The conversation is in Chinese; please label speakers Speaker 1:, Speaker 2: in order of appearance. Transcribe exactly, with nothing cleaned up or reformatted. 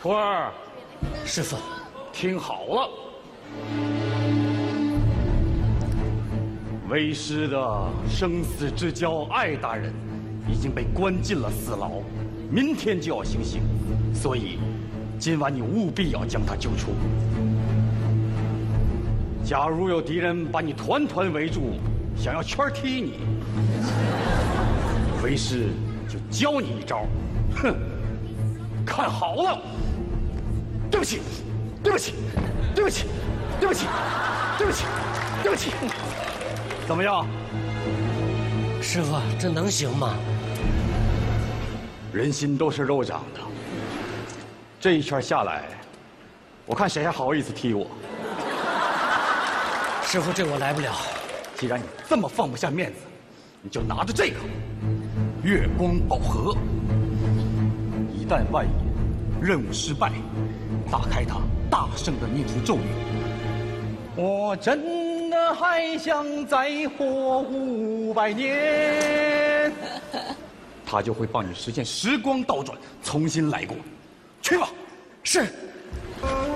Speaker 1: 徒儿，
Speaker 2: 师傅，
Speaker 1: 听好了，为师的生死之交艾大人已经被关进了死牢，明天就要行刑，所以今晚你务必要将他救出。假如有敌人把你团团围住，想要圈踢你，为师就教你一招，哼！看好了。对不起，对不起，对不起，对不起，对不起，对不起。怎么样？
Speaker 2: 师傅，这能行吗？
Speaker 1: 人心都是肉长的，这一圈下来，我看谁还好意思踢我？
Speaker 2: 师傅，这我来不了。
Speaker 1: 既然你这么放不下面子，你就拿着这个月光宝盒。一旦万一任务失败，打开它，大声的念出咒语。我真的还想再活五百年，它就会帮你实现时光倒转，重新来过。去吧。
Speaker 2: 是。